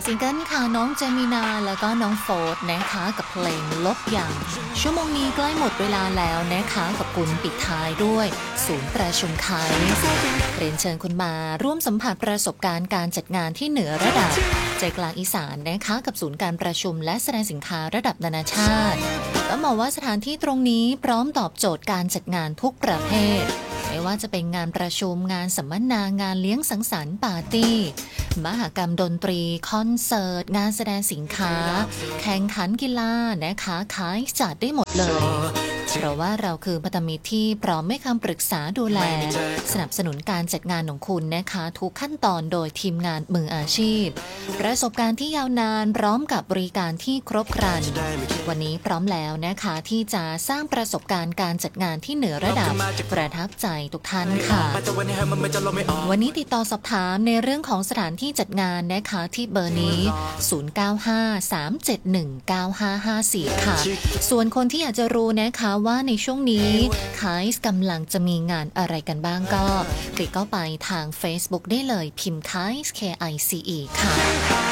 ซิงเกิลค่ะน้องเจมินาแล้วก็น้องโฟร์ธนะคะกับเพลงลบอย่างชั่วโมงนี้ใกล้หมดเวลาแล้วนะคะกับคุณปิดท้ายด้วยศูนย์ประชุมไคเรียนเชิญคุณมาร่วมสัมผัสประสบการณ์การจัดงานที่เหนือระดับใจกลางอีสานนะคะกับศูนย์การประชุมและแสดงสินค้าระดับนานาชาติต้องบอกว่าสถานที่ตรงนี้พร้อมตอบโจทย์การจัดงานทุกประเภทไม่ว่าจะเป็นงานประชุมงานสัมมนางานเลี้ยงสังสรรค์ปาร์ตี้มหกรรมดนตรีคอนเสิร์ตงานแสดงสินค้าแข่งขันกีฬานะคะขายจัดได้หมดเลยเพราะว่าเราคือพันธมิตรที่พร้อมให้คำปรึกษาดูแลสนับสนุนการจัดงานของคุณนะคะทุกขั้นตอนโดยทีมงานมืออาชีพประสบการณ์ที่ยาวนานพร้อมกับบริการที่ครบครันวันนี้พร้อมแล้วนะคะที่จะสร้างประสบการณ์การจัดงานที่เหนือระดับประทับใจทุกท่านค่ะวันนี้ติดต่อสอบถามในเรื่องของสถานที่จัดงานนะคะที่เบอร์นี้0953719554ค่ะส่วนคนที่อยากจะรู้นะคะว่าในช่วงนี้ไคส์กำลังจะมีงานอะไรกันบ้างก็คลิกเข้าไปทาง Facebook ได้เลยพิมพ์ไคส์ KICE ค่ะ